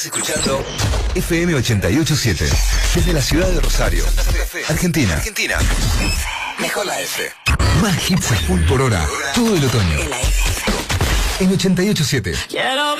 Escuchando FM 88.7 desde la ciudad de Rosario, Argentina. Mejor la F. Más hits a full por hora todo el otoño. En 88.7.